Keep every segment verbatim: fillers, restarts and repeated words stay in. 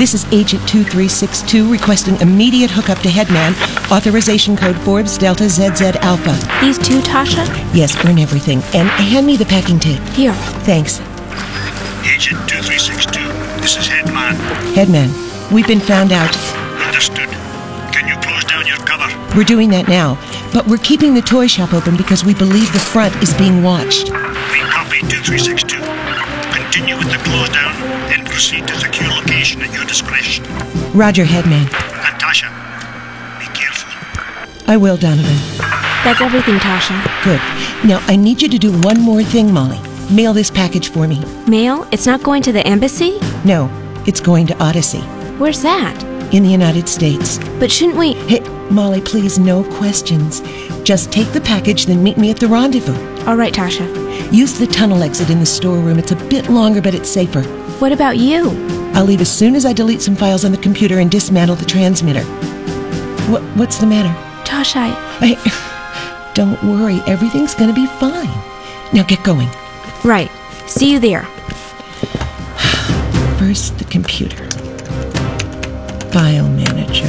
This is Agent two three six two requesting immediate hookup to Headman. Authorization code Forbes Delta Z Z Alpha. These two, Tasha? Yes, earn everything. And hand me the packing tape. Here. Thanks. Agent two three six two, this is Headman. Headman, we've been found out. Understood. Can you close down your cover? We're doing that now, but we're keeping the toy shop open because we believe the front is being watched. We copy two three six two. Continue with the close down, then proceed to secure location at your discretion. Roger, Headman. And Tasha, be careful. I will, Donovan. That's everything, Tasha. Good. Now, I need you to do one more thing, Molly. Mail this package for me. Mail? It's not going to the embassy? No, it's going to Odyssey. Where's that? In the United States. But shouldn't we... Hey, Molly, please, no questions. Just take the package, then meet me at the rendezvous. All right, Tasha. Use the tunnel exit in the storeroom. It's a bit longer, but it's safer. What about you? I'll leave as soon as I delete some files on the computer and dismantle the transmitter. What, what's the matter? Tasha, I... I... Don't worry, everything's gonna be fine. Now get going. Right. See you there. First, the computer. File manager.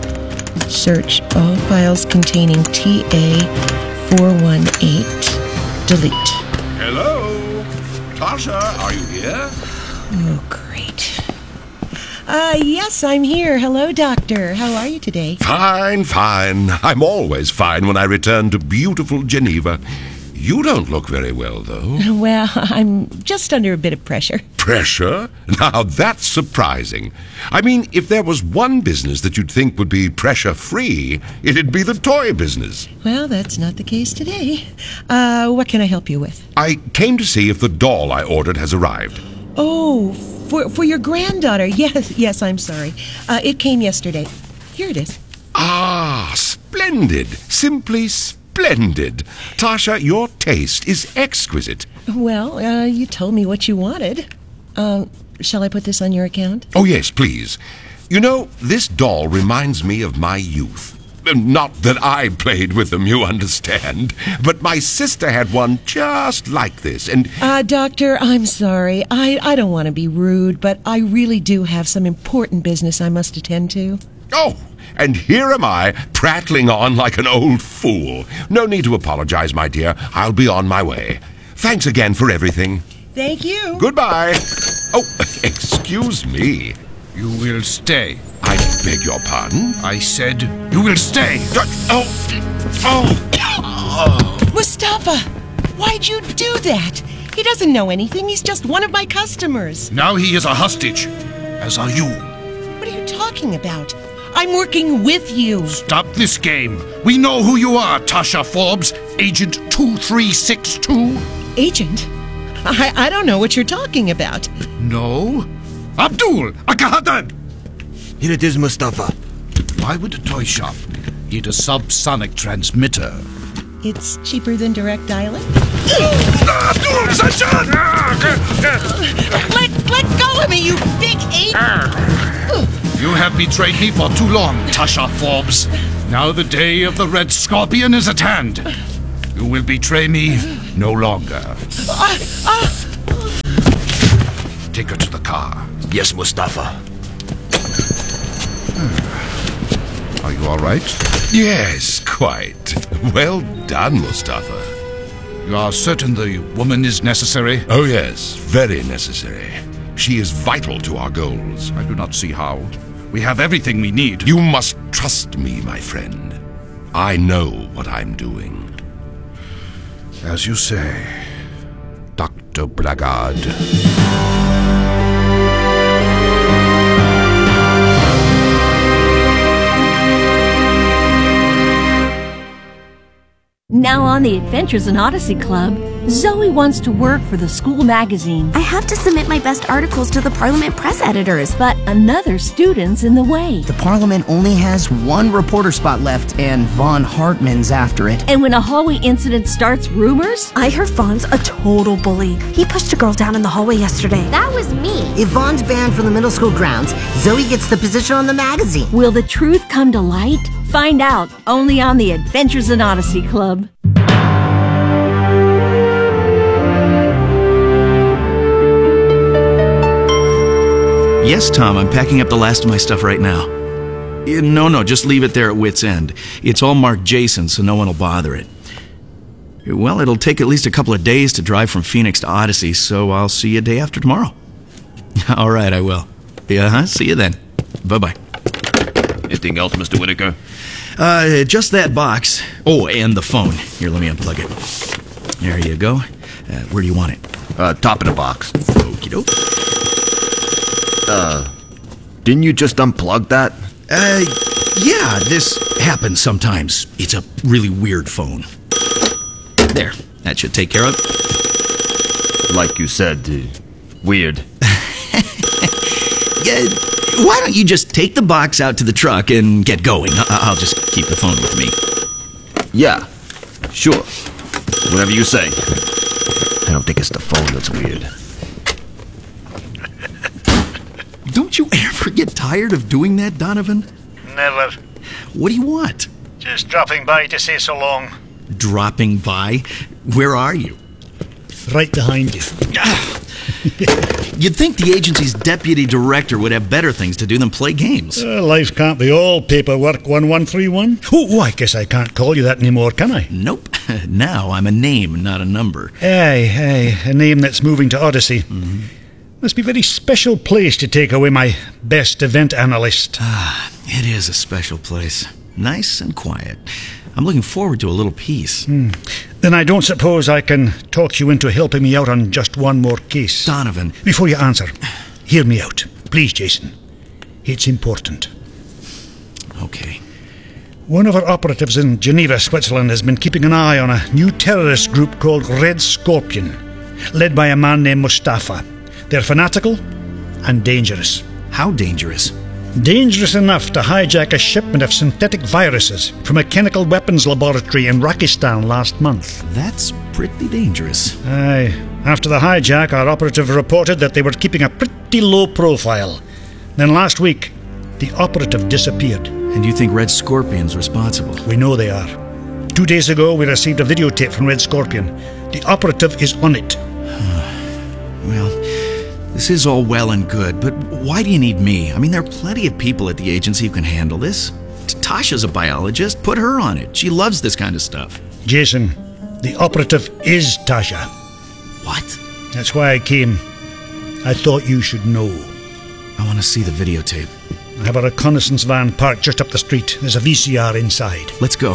Search all files containing T A four one eight. Delete. Hello? Tasha, are you here? Oh, great. Uh, yes, I'm here. Hello, Doctor. How are you today? Fine, fine. I'm always fine when I return to beautiful Geneva. You don't look very well, though. Well, I'm just under a bit of pressure. Pressure? Now, that's surprising. I mean, if there was one business that you'd think would be pressure-free, it'd be the toy business. Well, that's not the case today. Uh, what can I help you with? I came to see if the doll I ordered has arrived. Oh, for for your granddaughter. Yes, yes, I'm sorry. Uh, it came yesterday. Here it is. Ah, splendid. Simply splendid. Tasha, your taste is exquisite. Well, uh, you told me what you wanted. Um, shall I put this on your account? Oh, yes, please. You know, this doll reminds me of my youth. Not that I played with them, you understand. But my sister had one just like this, and... Uh, Doctor, I'm sorry. I, I don't want to be rude, but I really do have some important business I must attend to. Oh, and here am I, prattling on like an old fool. No need to apologize, my dear. I'll be on my way. Thanks again for everything. Thank you. Goodbye. Oh, excuse me. You will stay. I beg your pardon? I said you will stay. Oh, oh, oh. Mustafa, why'd you do that? He doesn't know anything. He's just one of my customers. Now he is a hostage, as are you. What are you talking about? I'm working with you. Stop this game. We know who you are, Tasha Forbes, Agent two three six two. Agent? I, I don't know what you're talking about. No? Abdul, Akahadan! Here it is, Mustafa. Why would a toy shop need a subsonic transmitter? It's cheaper than direct dialing. Abdul, Sajjan! Let, let go of me, you big ape! You have betrayed me for too long, Tasha Forbes. Now the day of the Red Scorpion is at hand. You will betray me no longer. Uh, uh. Take her to the car. Yes, Mustafa. Are you all right? Yes, quite. Well done, Mustafa. You are certain the woman is necessary? Oh, yes, very necessary. She is vital to our goals. I do not see how. We have everything we need. You must trust me, my friend. I know what I'm doing. As you say, Doctor Blackguard. Now on the Adventures in Odyssey Club, Zoe wants to work for the school magazine. I have to submit my best articles to the Parliament press editors. But another student's in the way. The Parliament only has one reporter spot left, and Von Hartman's after it. And when a hallway incident starts rumors? I heard Von's a total bully. He pushed a girl down in the hallway yesterday. That was me. If Von's banned from the middle school grounds, Zoe gets the position on the magazine. Will the truth come to light? Find out only on the Adventures in Odyssey Club. Yes, Tom, I'm packing up the last of my stuff right now. Uh, No, no, just leave it there at Wit's End. It's all marked Jason, so no one will bother it. Well, it'll take at least a couple of days to drive from Phoenix to Odyssey, so I'll see you day after tomorrow. All right, I will. Yeah, huh? See you then. Bye-bye. Anything else, Mister Whitaker? Uh, just that box. Oh, and the phone. Here, let me unplug it. There you go. Uh, where do you want it? Uh, top of the box. Okie doke. Uh, didn't you just unplug that? Uh, yeah, this happens sometimes. It's a really weird phone. There, that should take care of it. Like you said, uh, weird. Yeah, why don't you just take the box out to the truck and get going? I- I'll just keep the phone with me. Yeah, sure. Whatever you say. I don't think it's the phone that's weird. Don't you ever get tired of doing that, Donovan? Never. What do you want? Just dropping by to say so long. Dropping by? Where are you? Right behind you. You'd think the agency's deputy director would have better things to do than play games. Uh, life can't be all paperwork one one three one. Oh, oh, I guess I can't call you that anymore, can I? Nope. Now I'm a name, not a number. Aye, aye, a name that's moving to Odyssey. Mm-hmm. Must be a very special place to take away my best event analyst. Ah, it is a special place. Nice and quiet. I'm looking forward to a little peace. Hmm. Then I don't suppose I can talk you into helping me out on just one more case. Donovan. Before you answer, hear me out. Please, Jason. It's important. Okay. One of our operatives in Geneva, Switzerland, has been keeping an eye on a new terrorist group called Red Scorpion, led by a man named Mustafa. They're fanatical and dangerous. How dangerous? Dangerous enough to hijack a shipment of synthetic viruses from a chemical weapons laboratory in Rakistan last month. That's pretty dangerous. Aye. After the hijack, our operative reported that they were keeping a pretty low profile. Then last week, the operative disappeared. And you think Red Scorpion's responsible? We know they are. Two days ago, we received a videotape from Red Scorpion. The operative is on it. Well, this is all well and good, but why do you need me? I mean, there are plenty of people at the agency who can handle this. Tasha's a biologist. Put her on it. She loves this kind of stuff. Jason, the operative is Tasha. What? That's why I came. I thought you should know. I want to see the videotape. I have a reconnaissance van parked just up the street. There's a V C R inside. Let's go.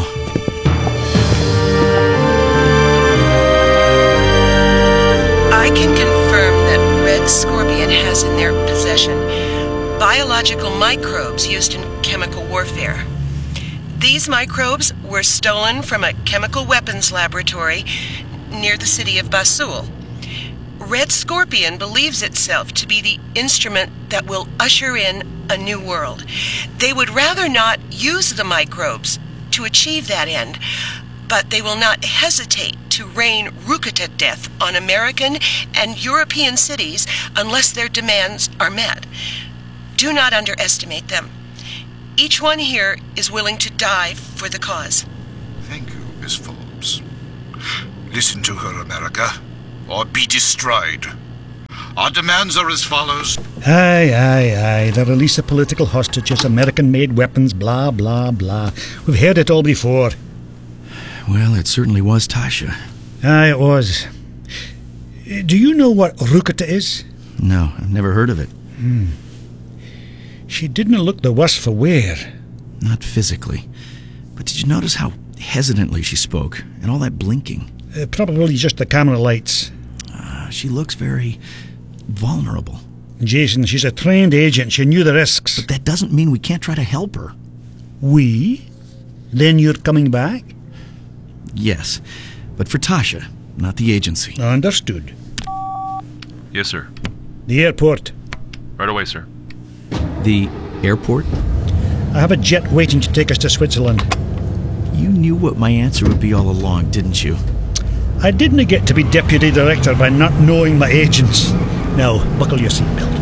I can confirm that Red Scorpion has in their possession biological microbes used in chemical warfare. These microbes were stolen from a chemical weapons laboratory near the city of Basul. Red Scorpion believes itself to be the instrument that will usher in a new world. They would rather not use the microbes to achieve that end, but they will not hesitate to rain Rukata death on American and European cities unless their demands are met. Do not underestimate them. Each one here is willing to die for the cause. Thank you, Miss Forbes. Listen to her, America, or be destroyed. Our demands are as follows. Aye, aye, aye. The release of political hostages, American-made weapons, blah, blah, blah. We've heard it all before. Well, it certainly was Tasha. Aye, it was. Do you know what Rukata is? No, I've never heard of it. Hmm. She didn't look the worse for wear. Not physically. But did you notice how hesitantly she spoke? And all that blinking? Uh, probably just the camera lights. Uh, she looks very vulnerable. Jason, she's a trained agent. She knew the risks. But that doesn't mean we can't try to help her. We? Then you're coming back? Yes, but for Tasha, not the agency. Understood. Yes, sir. The airport. Right away, sir. The airport? I have a jet waiting to take us to Switzerland. You knew what my answer would be all along, didn't you? I didn't get to be deputy director by not knowing my agents. Now, buckle your seatbelt.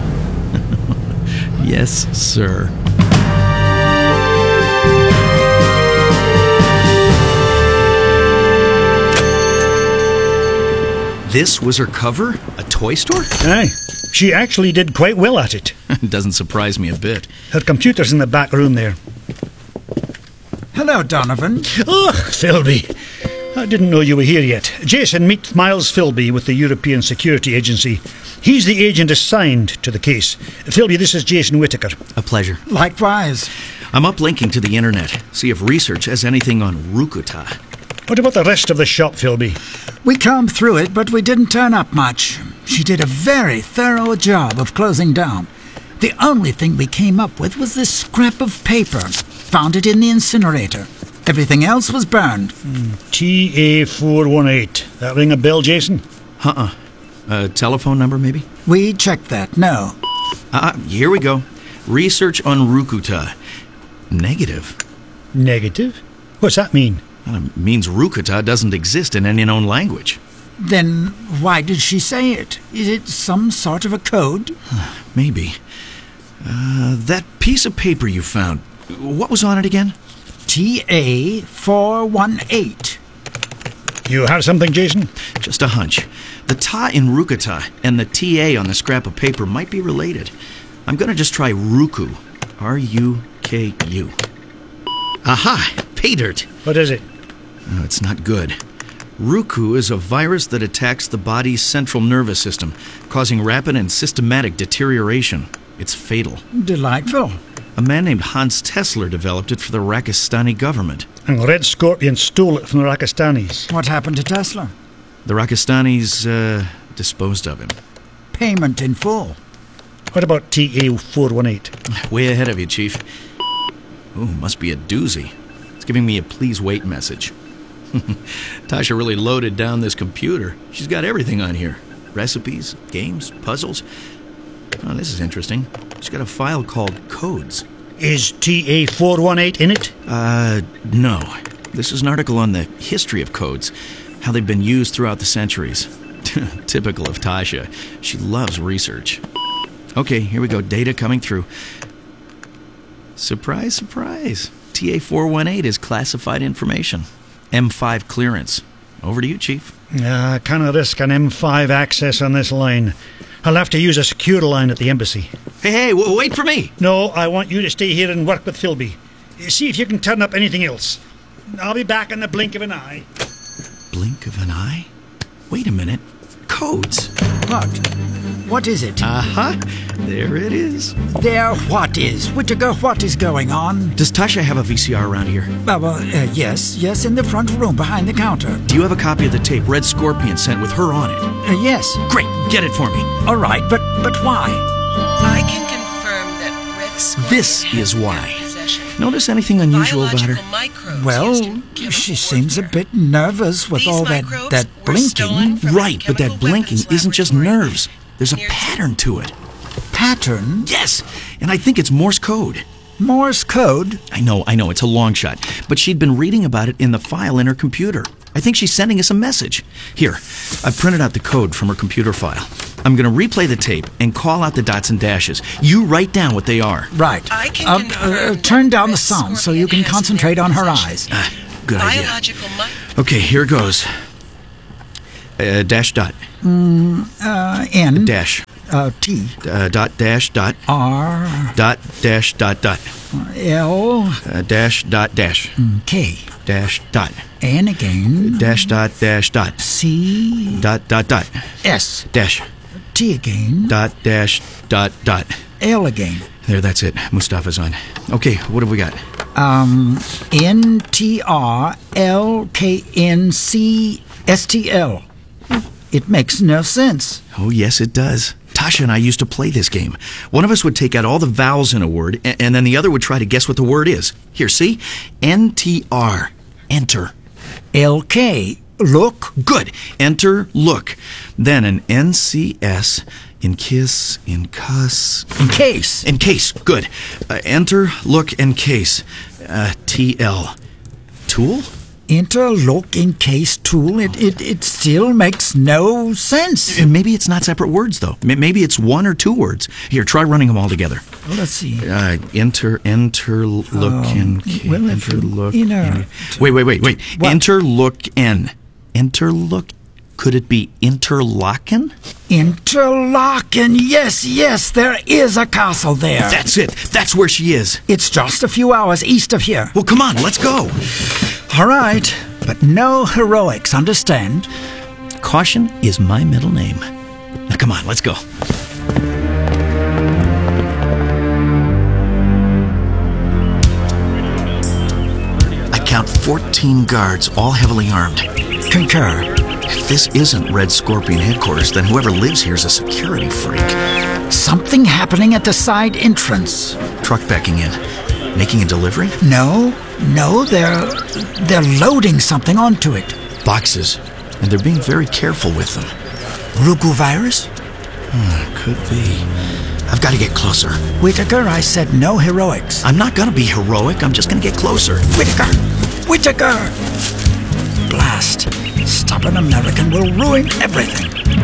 Yes, sir. This was her cover? A toy store? Aye. She actually did quite well at it. Doesn't surprise me a bit. Her computer's in the back room there. Hello, Donovan. Oh, Philby. I didn't know you were here yet. Jason, meet Miles Philby with the European Security Agency. He's the agent assigned to the case. Philby, this is Jason Whittaker. A pleasure. Likewise. I'm uplinking to the internet. See if research has anything on Rukuta. What about the rest of the shop, Philby? We combed through it, but we didn't turn up much. She did a very thorough job of closing down. The only thing we came up with was this scrap of paper. Found it in the incinerator. Everything else was burned. Mm. T A four one eight. That ring a bell, Jason? Uh-uh. A telephone number, maybe? We checked that, no. Ah, uh, here we go. Research on Rukuta. Negative. Negative? What's that mean? Well, it means Rukuta doesn't exist in any known language. Then why did she say it? Is it some sort of a code? Maybe. Uh, that piece of paper you found, what was on it again? T A four one eight. You have something, Jason? Just a hunch. The ta in Rukuta and the T A on the scrap of paper might be related. I'm going to just try Ruku. R U K U. Aha! Pay dirt. What is it? Oh, it's not good. Ruku is a virus that attacks the body's central nervous system, causing rapid and systematic deterioration. It's fatal. Delightful. A man named Hans Tesler developed it for the Rakistani government. And Red Scorpion stole it from the Rakistanis. What happened to Tesla? The Rakistanis, uh, disposed of him. Payment in full. What about T A four one eight? Way ahead of you, Chief. Ooh, must be a doozy. It's giving me a please wait message. Tasha really loaded down this computer. She's got everything on here. Recipes, games, puzzles. Oh, this is interesting. She's got a file called Codes. Is T A four one eight in it? Uh, no. This is an article on the history of codes, how they've been used throughout the centuries. Typical of Tasha. She loves research. Okay, here we go. Data coming through. Surprise, surprise. T A four one eight is classified information. M five clearance. Over to you, Chief. I uh, cannot risk an M five access on this line. I'll have to use a secure line at the embassy. Hey, hey, w- wait for me! No, I want you to stay here and work with Philby. See if you can turn up anything else. I'll be back in the blink of an eye. Blink of an eye? Wait a minute. Codes. What? What is it? Uh-huh. There it is. There what is? Whittaker, what is going on? Does Tasha have a V C R around here? Uh, well, uh, yes. Yes, in the front room behind the counter. Do you have a copy of the tape Red Scorpion sent with her on it? Uh, yes. Great. Get it for me. All right, but but why? I can confirm that Red Scorpion This is has in their why. possession Notice anything unusual about her? biological microbes Well, used in chemical she seems a warfare. bit nervous with These all that, microbes that were stolen blinking. from Right, a but that chemical blinking weapons isn't just laboratory nerves. There's a near- pattern to it. Pattern? Yes, and I think it's Morse code. Morse code? I know, I know, it's a long shot. But she'd been reading about it in the file in her computer. I think she's sending us a message. Here, I've printed out the code from her computer file. I'm going to replay the tape and call out the dots and dashes. You write down what they are. Right. I can Uh, confirm uh, that turn down the Red sound so Scorpion you can has in concentrate their on her possession eyes. Ah, good idea. Biological mi- Okay, here goes. Uh, dash dot. Mm, uh, N. Dash. Uh, T. Uh, dot dash dot. R. Dot dash dot dot. L. Uh, dash dot dash. K. Dash dot. N again. Dash dot dash dot. C. Dot dot dot. S. Dash. T again. Dot dash dot dot. L again. There, that's it. Mustafa's on. Okay, what have we got? Um, N T R L K N C S T L. It makes no sense. Oh, yes, it does. Tasha and I used to play this game. One of us would take out all the vowels in a word, and, and then the other would try to guess what the word is. Here, see? N T R. Enter. L K. Look. Good. Enter, look. Then an N C S, in kiss, in cuss. In case. In case. Good. Uh, enter, look, and case. Uh, T L. Tool? Enter, look, in case, tool. It, it, it still makes no sense. Maybe it's not separate words, though. Maybe it's one or two words. Here, try running them all together. Well, let's see. Uh, enter, enter, look, Um, in, well, enter, if- look. in a- in. Wait, wait, wait, wait. What? Enter, look, in. Enter, look. Could it be Interlaken? Interlaken, yes, yes, there is a castle there. That's it. That's where she is. It's just a few hours east of here. Well, come on, let's go. All right, but no heroics, understand? Caution is my middle name. Now, come on, let's go. I count fourteen guards, all heavily armed. Concur. If this isn't Red Scorpion headquarters, then whoever lives here is a security freak. Something happening at the side entrance. Truck backing in. Making a delivery? No, no, they're... they're loading something onto it. Boxes. And they're being very careful with them. Rugu virus? Hmm, could be. I've got to get closer. Whitaker, I said no heroics. I'm not gonna be heroic, I'm just gonna get closer. Whitaker! Whitaker! Blast. Stubborn American will ruin everything.